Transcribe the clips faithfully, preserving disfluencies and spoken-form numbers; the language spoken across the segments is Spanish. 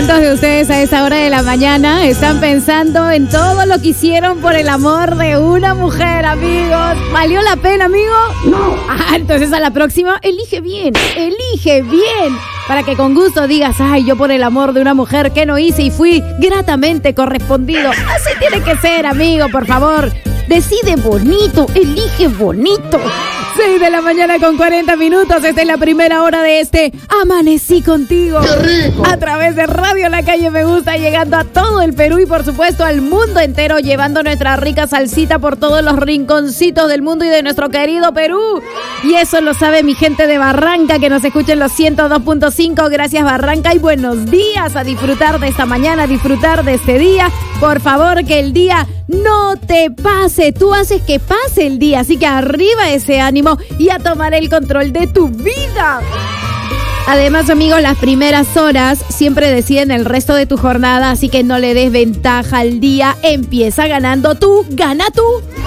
¿Cuántos de ustedes a esa hora de la mañana están pensando en todo lo que hicieron por el amor de una mujer, amigos? ¿Valió la pena, amigo? No. Ah, entonces a la próxima, elige bien, elige bien. Para que con gusto digas, ay, yo por el amor de una mujer que no hice y fui gratamente correspondido. Así tiene que ser, amigo, por favor. Decide bonito, elige bonito. seis de la mañana con cuarenta minutos. Esta es la primera hora de este Amanecí Contigo. ¡Qué rico! A través de Radio La Calle Me Gusta, llegando a todo el Perú y por supuesto al mundo entero, llevando nuestra rica salsita por todos los rinconcitos del mundo y de nuestro querido Perú. Y eso lo sabe mi gente de Barranca, que nos escucha en los ciento dos punto cinco. Gracias, Barranca, y buenos días. A disfrutar de esta mañana, a disfrutar de este día. Por favor, que el día no te pase. Tú haces que pase el día, así que arriba ese ánimo y a tomar el control de tu vida. Además, amigos, las primeras horas siempre deciden el resto de tu jornada, así que no le des ventaja al día. Empieza ganando tú, gana tú.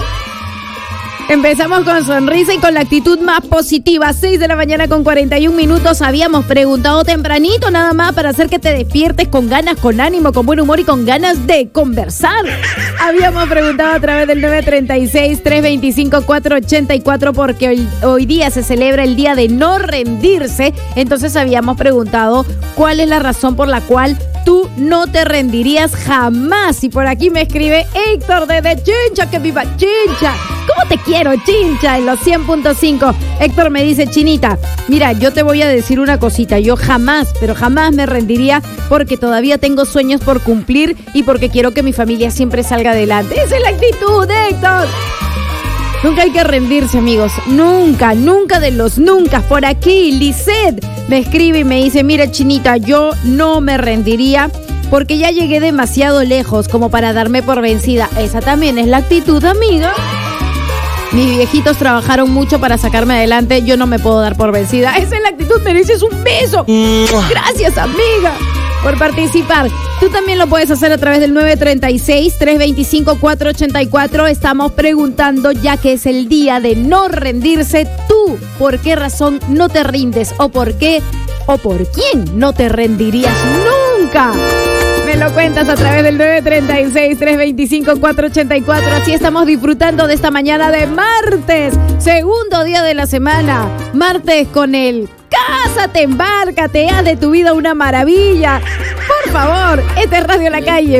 Empezamos con sonrisa y con la actitud más positiva. seis de la mañana con cuarenta y un minutos. Habíamos preguntado tempranito nada más para hacer que te despiertes con ganas, con ánimo, con buen humor y con ganas de conversar. Habíamos preguntado a través del nueve tres seis, tres dos cinco, cuatro ocho cuatro porque hoy, hoy día se celebra el día de no rendirse. Entonces habíamos preguntado cuál es la razón por la cual tú no te rendirías jamás. Y por aquí me escribe Héctor desde Chincha, que viva Chincha. ¿Cómo te quiero, Chincha? En los cien punto cinco. Héctor me dice, Chinita, mira, yo te voy a decir una cosita. Yo jamás, pero jamás me rendiría porque todavía tengo sueños por cumplir y porque quiero que mi familia siempre salga adelante. Esa es la actitud, Héctor. Nunca hay que rendirse, amigos. Nunca, nunca de los nunca. Por aquí, Lisette me escribe y me dice, mira, Chinita, yo no me rendiría porque ya llegué demasiado lejos como para darme por vencida. Esa también es la actitud, amiga. Mis viejitos trabajaron mucho para sacarme adelante. Yo no me puedo dar por vencida. Esa es la actitud. Mereces un beso. Gracias, amiga, por participar. Tú también lo puedes hacer a través del nueve tres seis, tres dos cinco, cuatro ocho cuatro. Estamos preguntando, ya que es el día de no rendirse, tú, ¿por qué razón no te rindes? ¿O por qué? ¿O por quién no te rendirías nunca? Me lo cuentas a través del nueve tres seis, tres dos cinco, cuatro ocho cuatro. Así estamos disfrutando de esta mañana de martes, segundo día de la semana. Martes con el Cásate, embárcate, haz de tu vida una maravilla. Por favor, esta es Radio La Calle.